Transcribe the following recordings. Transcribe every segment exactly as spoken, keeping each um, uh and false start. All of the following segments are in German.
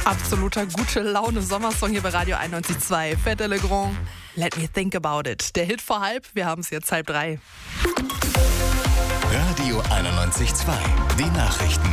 Absoluter gute Laune Sommersong hier bei Radio einundneunzig Komma zwei. Fête Le Grand, Let Me Think About It. Der Hit vor halb, wir haben es jetzt halb drei. Radio einundneunzig Komma zwei, die Nachrichten.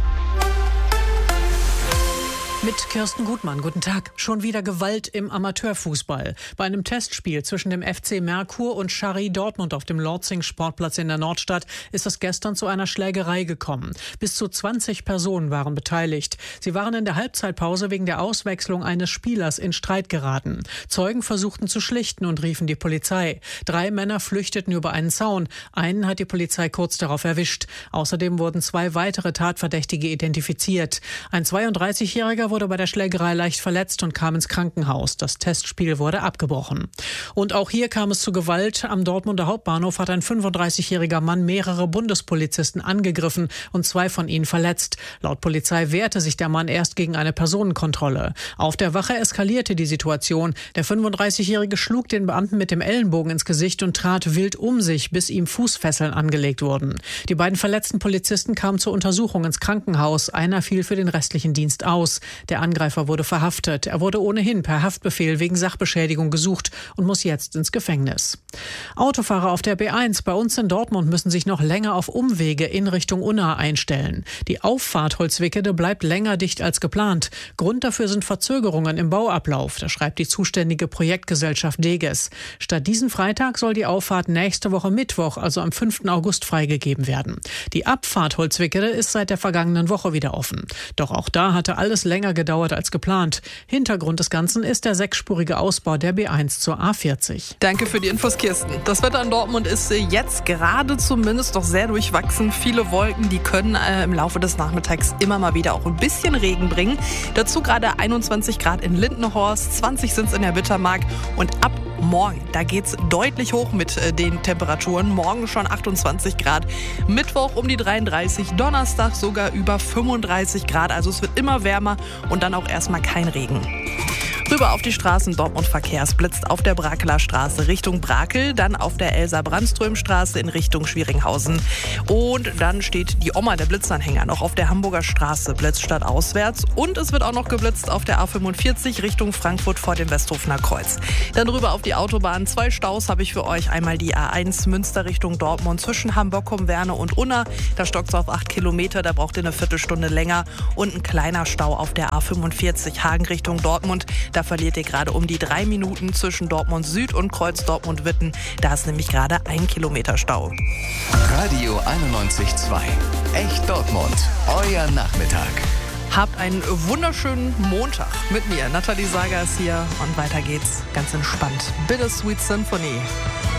Mit Kirsten Gutmann, guten Tag. Schon wieder Gewalt im Amateurfußball. Bei einem Testspiel zwischen dem F C Merkur und Schari Dortmund auf dem Lortzing-Sportplatz in der Nordstadt ist es gestern zu einer Schlägerei gekommen. Bis zu zwanzig Personen waren beteiligt. Sie waren in der Halbzeitpause wegen der Auswechslung eines Spielers in Streit geraten. Zeugen versuchten zu schlichten und riefen die Polizei. Drei Männer flüchteten über einen Zaun. Einen hat die Polizei kurz darauf erwischt. Außerdem wurden zwei weitere Tatverdächtige identifiziert. Ein zweiunddreißigjähriger wurde bei der Schlägerei leicht verletzt und kam ins Krankenhaus. Das Testspiel wurde abgebrochen. Und auch hier kam es zu Gewalt. Am Dortmunder Hauptbahnhof hat ein fünfunddreißigjähriger Mann mehrere Bundespolizisten angegriffen und zwei von ihnen verletzt. Laut Polizei wehrte sich der Mann erst gegen eine Personenkontrolle. Auf der Wache eskalierte die Situation. Der fünfunddreißigjährige schlug den Beamten mit dem Ellenbogen ins Gesicht und trat wild um sich, bis ihm Fußfesseln angelegt wurden. Die beiden verletzten Polizisten kamen zur Untersuchung ins Krankenhaus. Einer fiel für den restlichen Dienst aus. Der Angreifer wurde verhaftet. Er wurde ohnehin per Haftbefehl wegen Sachbeschädigung gesucht und muss jetzt ins Gefängnis. Autofahrer auf der B eins bei uns in Dortmund müssen sich noch länger auf Umwege in Richtung Unna einstellen. Die Auffahrt Holzwickede bleibt länger dicht als geplant. Grund dafür sind Verzögerungen im Bauablauf. Das schreibt die zuständige Projektgesellschaft Deges. Statt diesen Freitag soll die Auffahrt nächste Woche Mittwoch, also am fünften August, freigegeben werden. Die Abfahrt Holzwickede ist seit der vergangenen Woche wieder offen. Doch auch da hatte alles länger gedauert als geplant. Hintergrund des Ganzen ist der sechsspurige Ausbau der B eins zur A vierzig. Danke für die Infos, Kirsten. Das Wetter in Dortmund ist jetzt gerade zumindest doch sehr durchwachsen. Viele Wolken, die können äh, im Laufe des Nachmittags immer mal wieder auch ein bisschen Regen bringen. Dazu gerade einundzwanzig Grad in Lindenhorst, zwanzig sind es in der Bittermark und ab morgen, da geht's deutlich hoch mit äh, den Temperaturen. Morgen schon achtundzwanzig Grad, Mittwoch um die dreiunddreißig, Donnerstag sogar über fünfunddreißig Grad. Also es wird immer wärmer und dann auch erstmal kein Regen. Rüber auf die Straßen Dortmund Verkehrsblitzt auf der Brakeler Straße Richtung Brakel, dann auf der Elsa-Brandström-Straße in Richtung Schwieringhausen. Und dann steht die Oma, der Blitzanhänger, noch auf der Hamburger Straße, blitzt stadtauswärts. Und es wird auch noch geblitzt auf der A fünfundvierzig Richtung Frankfurt vor dem Westhofener Kreuz. Dann rüber auf die Autobahn. Zwei Staus habe ich für euch. Einmal die A eins Münster Richtung Dortmund zwischen Hamburg-Werne und Unna. Da stockt es auf acht Kilometer, da braucht ihr eine Viertelstunde länger. Und ein kleiner Stau auf der A fünfundvierzig Hagen Richtung Dortmund. Da verliert ihr gerade um die drei Minuten zwischen Dortmund Süd und Kreuz Dortmund-Witten. Da ist nämlich gerade ein Kilometer Stau. Radio einundneunzig Komma zwei. Echt Dortmund. Euer Nachmittag. Habt einen wunderschönen Montag mit mir. Nathalie Sager ist hier und weiter geht's ganz entspannt. Bittersweet Symphony.